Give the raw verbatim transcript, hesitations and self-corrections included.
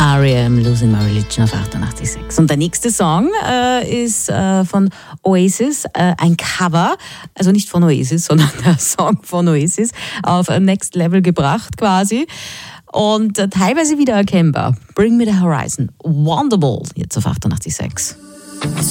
R E M, Losing My Religion auf achtundachtzig Komma sechs. Und der nächste Song äh, ist äh, von Oasis, äh, ein Cover, also nicht von Oasis, sondern der Song von Oasis, auf Next Level gebracht quasi. Und äh, teilweise wiedererkennbar. Bring Me the Horizon, Wonderwall, jetzt auf achtundachtzig Komma sechs.